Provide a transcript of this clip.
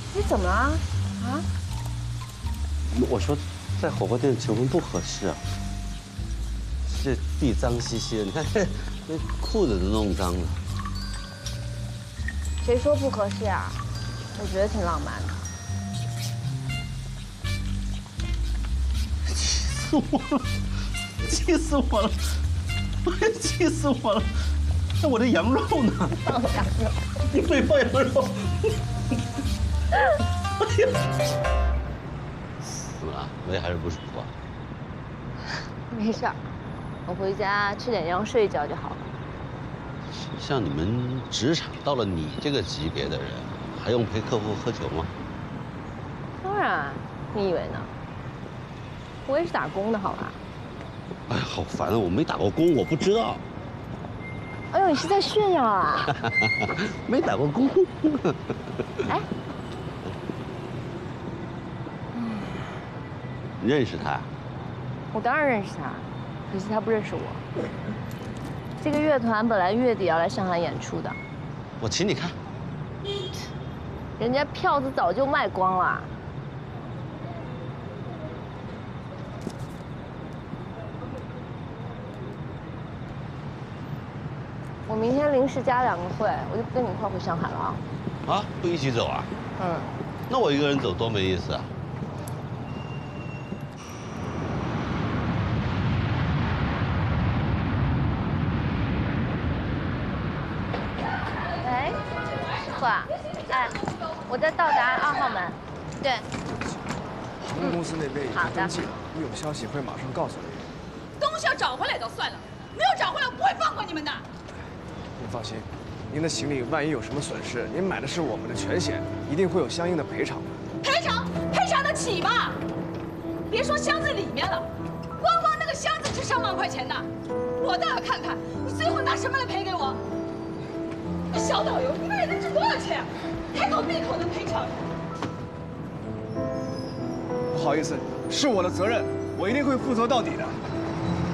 你怎么了？啊？ 我说，在火锅店求婚不合适啊。这地脏兮兮的，你看那裤子都弄脏了。 谁说不合适啊？我觉得挺浪漫的。 气死我了！气死我了！气死我了！那我的羊肉呢？ 放羊肉。 你没放羊肉？哎呀！怎么了？胃还是不舒服啊？ 没事儿，我回家吃点药睡一觉就好了。 像你们职场到了你这个级别的人，还用陪客户喝酒吗？ 当然，你以为呢？我也是打工的，好吧？ 哎呀，好烦啊！我没打过工，我不知道。 哎呦，你是在炫耀啊？ 没打过工。 哎， 你认识他？ 我当然认识他，可惜他不认识我。这个乐团本来月底要来上海演出的， 我请你看。 人家票子早就卖光了。我明天临时加2个会，我就不跟你一块回上海了啊。 啊，不一起走啊？ 嗯。 那我一个人走多没意思啊！ 喂，师傅啊，哎，我在到达2号门。对。 航空公司那边已经登记了，一有消息会马上告诉你。 东西要找回来倒算了，没有找回来我不会放过你们的。 您放心，您的行李万一有什么损失，您买的是我们的全险，一定会有相应的赔偿的。 赔偿得起吗？别说箱子里面了，光那个箱子值上万块钱呢。我倒要看看你最后拿什么来赔给我。小导游，一个人能值多少钱？开口闭口的赔偿。 不好意思，是我的责任，我一定会负责到底的。